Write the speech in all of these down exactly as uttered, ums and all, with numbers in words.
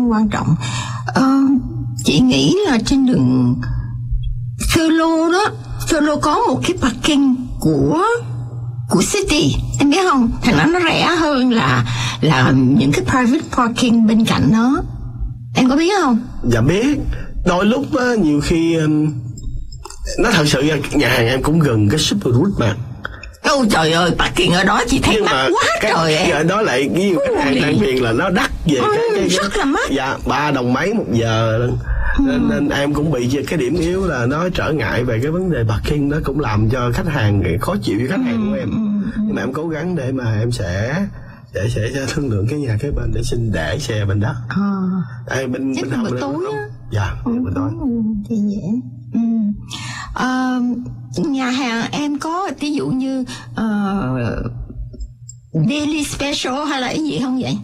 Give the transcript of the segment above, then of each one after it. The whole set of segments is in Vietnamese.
quan trọng. Ờ, chị nghĩ là trên đường Thurlow đó, Thurlow có một cái parking của của City, em biết không? Thành ra nó rẻ hơn là là những cái private parking bên cạnh nó. Em có biết không? Dạ biết. Đôi lúc á, nhiều khi um, nó thật sự nhà hàng em cũng gần cái Super Route mà. Ôi trời ơi, parking ở đó chị thấy mắc quá cái, trời em. Ở đó lại nhiều khách hàng than phiền là nó đắt về ừ, cái, cái, rất là mắc. Dạ, ba đồng mấy một giờ luôn. Ừ. Nên, nên em cũng bị cái điểm yếu là nó trở ngại về cái vấn đề parking, nó cũng làm cho khách hàng khó chịu với khách hàng của em. Ừ. Nhưng mà em cố gắng để mà em sẽ sẽ sẽ, sẽ thương lượng cái nhà cái bên để xin để xe bên đó. À. Ê, bên Chắc bên buổi tối á. Dạ, ừ, buổi tối. Ừ, thì dễ. Ừ. À, nhà hàng em có ví dụ như uh, daily special hay là cái gì không vậy?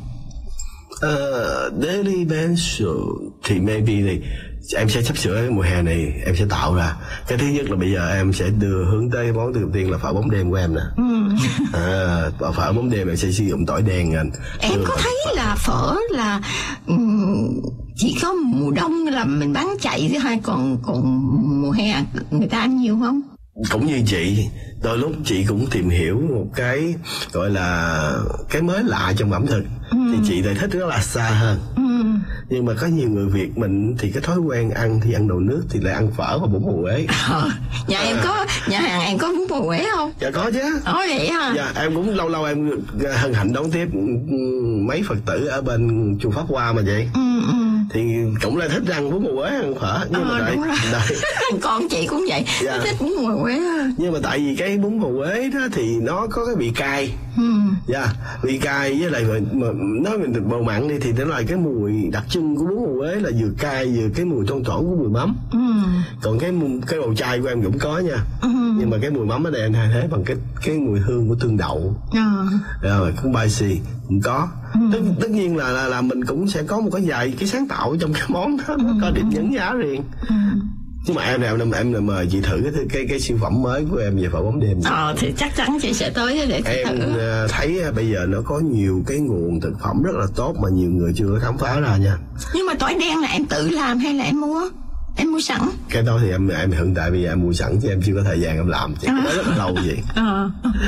Uh, daily special thì maybe thì em sẽ sắp sửa cái mùa hè này em sẽ tạo ra. Cái thứ nhất là bây giờ em sẽ đưa hướng tới món đầu tiên là phở bóng đêm của em nè. Ừ. À, phở bóng đêm em sẽ sử dụng tỏi đen anh. Em đưa có thấy phở. Là phở là um, chỉ có mùa đông là mình bán chạy chứ hay còn còn mùa hè người ta ăn nhiều không? Cũng như chị, đôi lúc chị cũng tìm hiểu một cái gọi là cái mới lạ trong ẩm thực. Ừ. Thì chị lại thích nó là xa hơn. Ừ. Nhưng mà có nhiều người Việt mình thì cái thói quen ăn thì ăn đồ nước thì lại ăn phở và bún bò Huế. Ờ, nhà à. em có nhà hàng em có bún bò Huế không? Dạ có chứ. Ồ vậy hả? Dạ em cũng lâu lâu em hân hạnh đón tiếp mấy Phật tử ở bên chùa Pháp Hoa mà vậy. Ừ, ừ. Thì cũng là thích ăn bún bò Huế ăn phở. Nhưng ờ, mà đợi, đợi. Con chị cũng vậy. Dạ. Thích bún bò Huế. Nhưng mà tại vì cái bún bò Huế đó thì nó có cái vị cay. Ừ. Dạ, vị cay với lại mà nói về bầu mặn đi thì nó là cái mùi đặc trưng của bún bò Huế là vừa cay vừa cái mùi thon thỏn của mùi mắm. Ừ. Còn cái cái bầu chay của em cũng có nha. Ừ. Nhưng mà cái mùi mắm ở đây anh thay thế bằng cái cái mùi hương của tương đậu. Ừ. Rồi cũng bai xì cũng có. Ừ. Tất, tất nhiên là, là là mình cũng sẽ có một cái vài cái sáng tạo trong cái món đó, nó có điểm nhấn giá riêng. Ừ. Nhưng mà em nào em em, em mời chị thử cái cái cái sản phẩm mới của em về phở bóng đêm. Ờ thì chắc chắn chị sẽ tới để chị em thử. Em thấy bây giờ nó có nhiều cái nguồn thực phẩm rất là tốt mà nhiều người chưa có khám phá ra nha. Nhưng mà tỏi đen là em tự làm hay là em mua? Em mua sẵn? Cái đó thì em em hiện tại bây giờ em mua sẵn chứ em chưa có thời gian em làm, chị à. Nói rất là lâu vậy. À.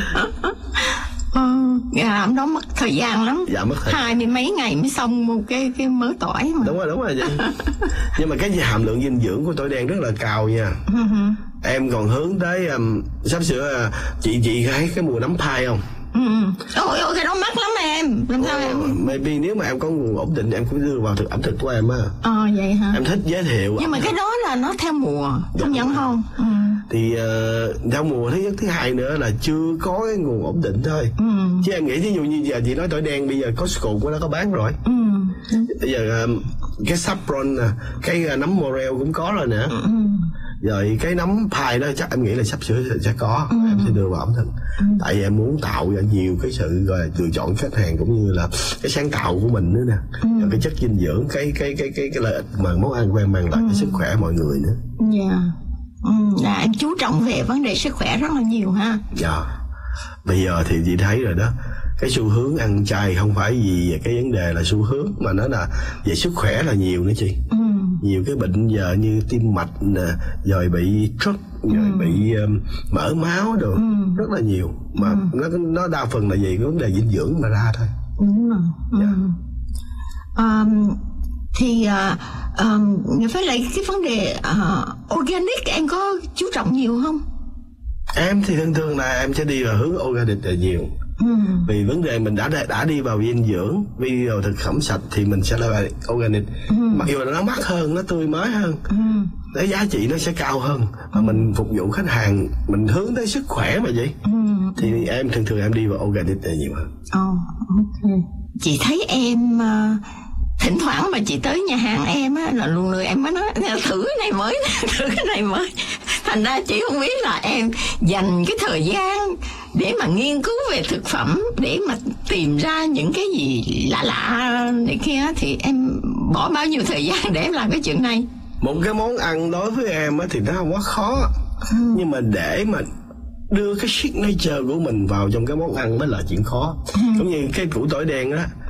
Ờ, làm đó mất thời gian lắm. Dạ mất thời gian. Hai mươi mấy ngày mới xong một cái cái mớ tỏi mà. Đúng rồi, đúng rồi vậy. Nhưng mà cái hàm lượng dinh dưỡng của tỏi đen rất là cao nha. Uh-huh. Em còn hướng tới um, sắp sửa uh, chị chị thấy cái mùa nấm pie không? Ừ. Ôi ôi cái đó mắc lắm em. Làm sao oh, em? Maybe nếu mà em có nguồn ổn định em cũng đưa vào thực ẩm thực của em á. Ờ vậy hả? Em thích giới thiệu. Nhưng mà cái đó là nó theo mùa, công nhận không? Ừ. Thì uh, theo mùa thứ nhất thứ hai nữa là chưa có cái nguồn ổn định thôi. Ừ. Chứ em nghĩ ví dụ như giờ chị nói tỏi đen bây giờ Costco của nó có bán rồi. Ừ. Bây giờ um, cái saffron cái uh, nấm morel cũng có rồi nè. Ừ. Rồi cái nấm pie đó chắc em nghĩ là sắp sửa sẽ có. Ừ. Em sẽ đưa vào ẩm thực. Ừ. Tại vì em muốn tạo ra nhiều cái sự gọi là lựa chọn khách hàng cũng như là cái sáng tạo của mình nữa nè. Ừ. Rồi cái chất dinh dưỡng, cái cái cái cái cái lợi ích mà món ăn của em mang lại ừ. cái sức khỏe mọi người nữa. Dạ. Yeah. Ừ, là em chú trọng về vấn đề sức khỏe rất là nhiều ha. Dạ. Bây giờ thì chị thấy rồi đó, cái xu hướng ăn chay không phải vì cái vấn đề là xu hướng mà nó là về sức khỏe là nhiều nữa chị. Ừ. Nhiều cái bệnh giờ như tim mạch nè, rồi bị stroke, rồi ừ. bị um, mỡ máu đồ, ừ. rất là nhiều mà ừ. nó nó đa phần là vì cái vấn đề dinh dưỡng mà ra thôi. Đúng rồi. Dạ. Ừ. Um, thì uh, um, với lại cái vấn đề uh, organic em có chú trọng nhiều không? Em thì thường thường là em sẽ đi vào hướng organic là nhiều. Ừ. Vì vấn đề mình đã đã đi vào dinh dưỡng, vì vào thực phẩm sạch thì mình sẽ là organic. Ừ. Mặc dù là nó mắc hơn, nó tươi mới hơn, ừ. cái giá trị nó sẽ cao hơn mà ừ. mình phục vụ khách hàng, mình hướng tới sức khỏe mà vậy. Ừ. Thì em thường thường em đi vào organic là nhiều hơn. Oh, ok. Chị thấy em uh, thỉnh thoảng mà chị tới nhà hàng em á là luôn lười em mới nói thử cái này mới, thử cái này mới. Thành ra chị không biết là em dành cái thời gian để mà nghiên cứu về thực phẩm, để mà tìm ra những cái gì lạ lạ này kia, thì em bỏ bao nhiêu thời gian để em làm cái chuyện này? Một cái món ăn đối với em thì nó không quá khó, ừ. nhưng mà để mà đưa cái signature của mình vào trong cái món ăn mới là chuyện khó. Ừ. Cũng như cái củ tỏi đen đó,